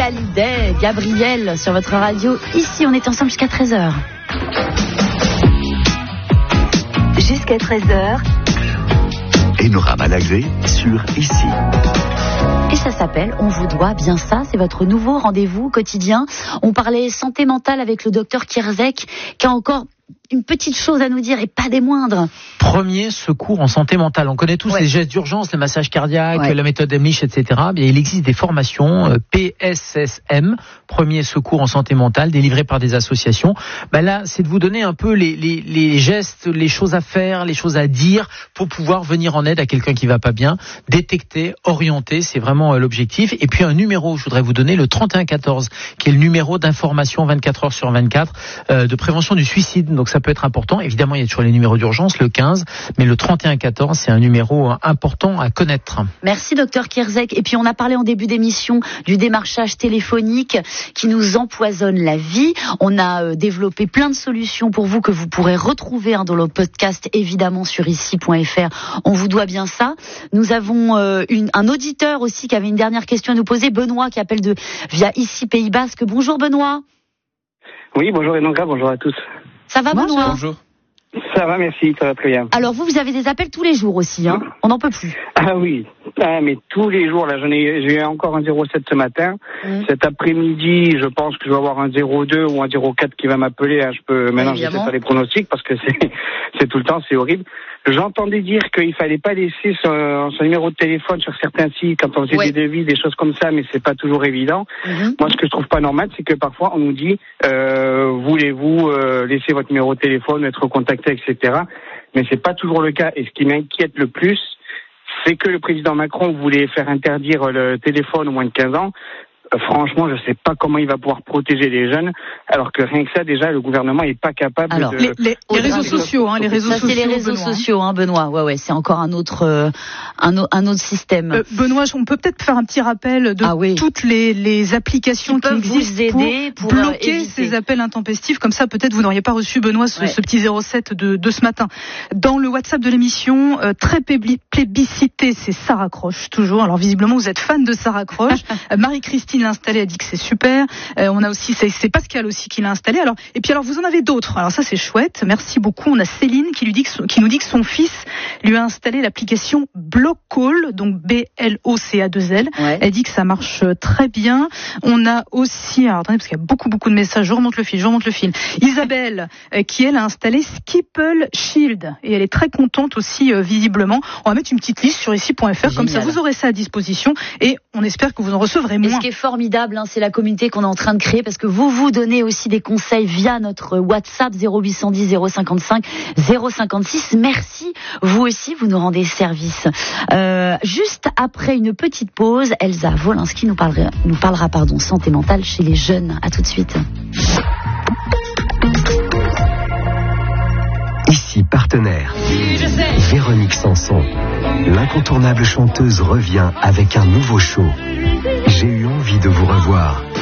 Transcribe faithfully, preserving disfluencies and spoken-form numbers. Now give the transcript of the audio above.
Hallyday, Gabriel sur votre radio. Ici, on est ensemble jusqu'à treize heures. Jusqu'à treize heures. Enora Malagré sur Ici. Et ça s'appelle On vous doit bien ça, c'est votre nouveau rendez-vous quotidien. On parlait santé mentale avec le docteur Kierzek, qui a encore une petite chose à nous dire et pas des moindres. Premier secours en santé mentale. On connaît tous ouais. les gestes d'urgence, le massage cardiaque, ouais. la méthode Emlich, et cetera. Bien, il existe des formations euh, P S S M, premier secours en santé mentale, délivrées par des associations. Ben là, c'est de vous donner un peu les, les, les gestes, les choses à faire, les choses à dire pour pouvoir venir en aide à quelqu'un qui va pas bien, détecter, orienter, c'est vraiment euh, l'objectif. Et puis un numéro, je voudrais vous donner le trente et un quatorze, qui est le numéro d'information vingt-quatre heures sur vingt-quatre euh, de prévention du suicide. Donc ça peut être important. Évidemment, il y a toujours les numéros d'urgence, le quinze, mais le trente et un quatorze, c'est un numéro important à connaître. Merci, docteur Kierzek. Et puis, on a parlé en début d'émission du démarchage téléphonique qui nous empoisonne la vie. On a euh, développé plein de solutions pour vous que vous pourrez retrouver hein, dans le podcast, évidemment, sur ici point f r. On vous doit bien ça. Nous avons euh, une, un auditeur aussi qui avait une dernière question à nous poser, Benoît, qui appelle de via Ici Pays Basque. Bonjour, Benoît. Oui, bonjour Enora, bonjour à tous. Ça va, Benoît ? Bonjour. Ça va, merci, ça va très bien. Alors vous, vous avez des appels tous les jours aussi, hein ? On n'en peut plus. Ah oui, ah, mais tous les jours, là, j'en ai, j'ai eu encore un zéro sept ce matin. Mmh. Cet après-midi, je pense que je vais avoir un zéro deux ou un zéro quatre qui va m'appeler. Hein. Je peux, maintenant, je sais pas les pronostics parce que c'est, c'est tout le temps, c'est horrible. J'entendais dire qu'il fallait pas laisser son, son numéro de téléphone sur certains sites quand on faisait ouais. des devis, des choses comme ça, mais c'est pas toujours évident. Mm-hmm. Moi, ce que je trouve pas normal, c'est que parfois on nous dit euh, voulez-vous euh, laisser votre numéro de téléphone, être contacté, et cetera. Mais c'est pas toujours le cas. Et ce qui m'inquiète le plus, c'est que le président Macron voulait faire interdire le téléphone aux moins de quinze ans. Franchement, je ne sais pas comment il va pouvoir protéger les jeunes, alors que rien que ça, déjà, le gouvernement n'est pas capable alors, de... Les, les, les réseaux sociaux, hein, les réseaux ça, sociaux. c'est les réseaux Benoît. sociaux, hein, Benoît. Ouais, ouais, c'est encore un autre, euh, un, un autre système. Euh, Benoît, on peut peut-être faire un petit rappel de ah, oui. toutes les, les applications qui, qui existent vous aider pour, pour bloquer euh, ces appels intempestifs. Comme ça, peut-être vous n'auriez pas reçu, Benoît, ce, ouais. ce petit zéro sept de, de ce matin. Dans le WhatsApp de l'émission, euh, très plébiscité, c'est Sarah Croche, toujours. Alors, visiblement, vous êtes fan de Sarah Croche. Marie-Christine l'a installé, a dit que c'est super. Euh, on a aussi, c'est, c'est Pascal aussi qui l'a installé. Alors, et puis alors, vous en avez d'autres. Alors ça, c'est chouette. Merci beaucoup. On a Céline qui lui dit que, qui nous dit que son fils lui a installé l'application Blockcall, donc B L O C A deux L. Ouais. Elle dit que ça marche très bien. On a aussi, alors attendez, parce qu'il y a beaucoup, beaucoup de messages. Je remonte le fil, je remonte le fil. Isabelle, euh, qui elle a installé Skipple Shield. Et elle est très contente aussi, euh, visiblement. On va mettre une petite liste sur ici point f r. Génial. Comme ça, vous aurez ça à disposition. Et on espère que vous en recevrez moins. Et ce qui est formidable, hein, c'est la communauté qu'on est en train de créer, parce que vous vous donnez aussi des conseils via notre WhatsApp zéro huit cent dix zéro cinquante-cinq zéro cinquante-six. Merci, vous aussi, vous nous rendez service. Euh, juste après une petite pause, Elsa Wolinski nous parlera, nous parlera pardon, santé mentale chez les jeunes. À tout de suite. Ici partenaire, Véronique Sanson, l'incontournable chanteuse revient avec un nouveau show. J'ai eu envie de vous revoir.